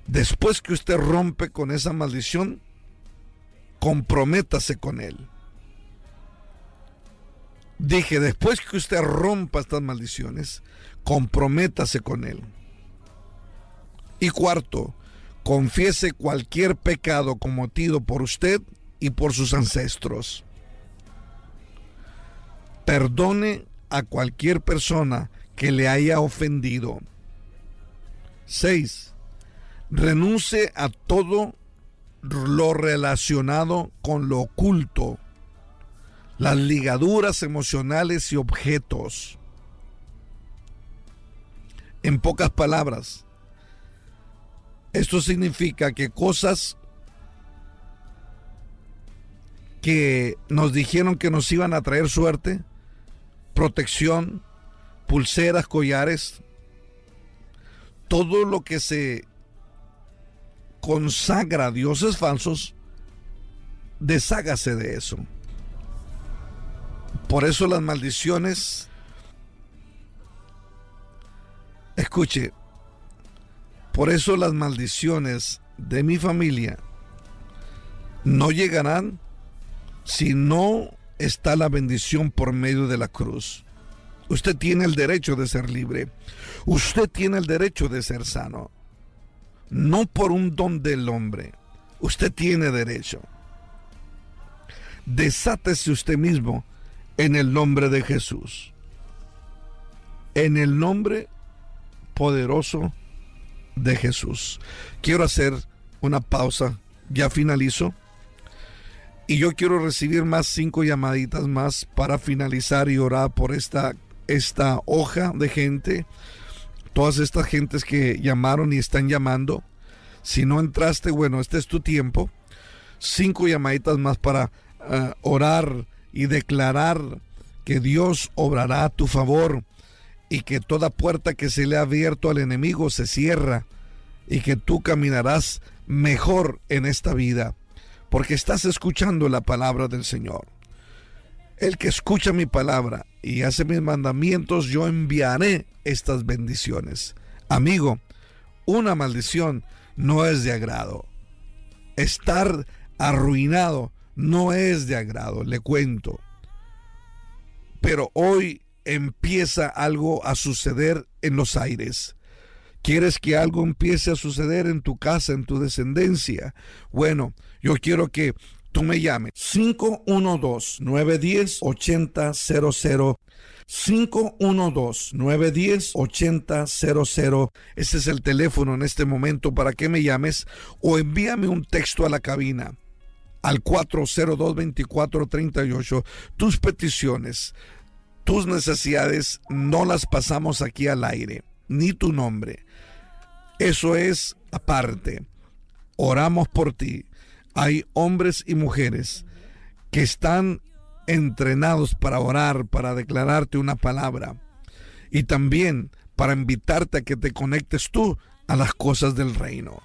Después que usted rompe con esa maldición, comprométase con él. Dije, después que usted rompa estas maldiciones, comprométase con él. Y cuarto, confiese cualquier pecado cometido por usted y por sus ancestros. Perdone a cualquier persona que le haya ofendido. 6. Renuncie a todo lo relacionado con lo oculto, las ligaduras emocionales y objetos. En pocas palabras, esto significa que cosas que nos dijeron que nos iban a traer suerte, protección, pulseras, collares, todo lo que se consagra a dioses falsos, deshágase de eso. Por eso las maldiciones, escuche, por eso las maldiciones de mi familia no llegarán si no está la bendición por medio de la cruz. Usted tiene el derecho de ser libre. Usted tiene el derecho de ser sano. No por un don del hombre. Usted tiene derecho. Desátese usted mismo en el nombre de Jesús. En el nombre poderoso de Jesús. Quiero hacer una pausa. Ya finalizo. Y yo quiero recibir más 5 llamaditas más para finalizar y orar por esta hoja de gente. Todas estas gentes que llamaron y están llamando. Si no entraste, bueno, este es tu tiempo. 5 llamaditas más para orar y declarar que Dios obrará a tu favor y que toda puerta que se le ha abierto al enemigo se cierra y que tú caminarás mejor en esta vida porque estás escuchando la palabra del Señor. El que escucha mi palabra y hace mis mandamientos, yo enviaré estas bendiciones. Amigo, una maldición no es de agrado. Estar arruinado no es de agrado, le cuento. Pero hoy empieza algo a suceder en los aires. ¿Quieres que algo empiece a suceder en tu casa, en tu descendencia? Bueno, yo quiero que tú me llames. 512-910-8000. 512-910-8000. Ese es el teléfono en este momento para que me llames o envíame un texto a la cabina al 402-2438. Tus peticiones, tus necesidades no las pasamos aquí al aire, ni tu nombre. Eso es aparte. Oramos por ti. Hay hombres y mujeres que están entrenados para orar, para declararte una palabra y también para invitarte a que te conectes tú a las cosas del reino.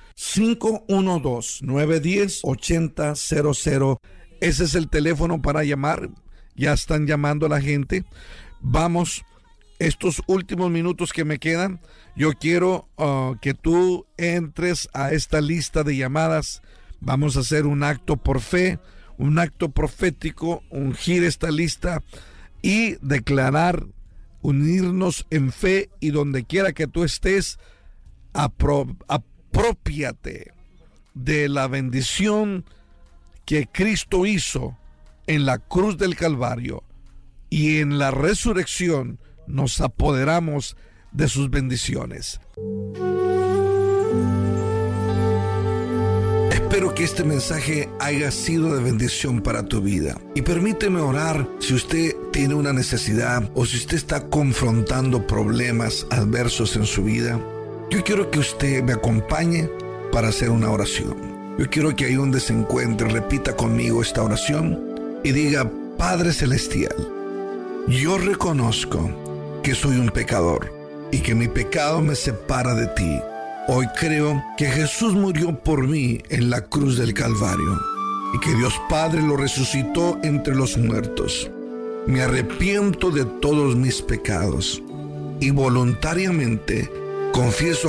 512-910-8000. Ese es el teléfono para llamar. Ya están llamando a la gente. Vamos, estos últimos minutos que me quedan, yo quiero que tú entres a esta lista de llamadas. Vamos a hacer un acto por fe, un acto profético, ungir esta lista y declarar, unirnos en fe, y donde quiera que tú estés, aprópiate de la bendición que Cristo hizo en la cruz del Calvario, y en la resurrección nos apoderamos de sus bendiciones. Espero que este mensaje haya sido de bendición para tu vida. Y permíteme orar si usted tiene una necesidad o si usted está confrontando problemas adversos en su vida. Yo quiero que usted me acompañe para hacer una oración. Yo quiero que ahí donde se encuentre repita conmigo esta oración y diga: Padre Celestial, yo reconozco que soy un pecador y que mi pecado me separa de ti. Hoy creo que Jesús murió por mí en la cruz del Calvario y que Dios Padre lo resucitó entre los muertos. Me arrepiento de todos mis pecados y voluntariamente confieso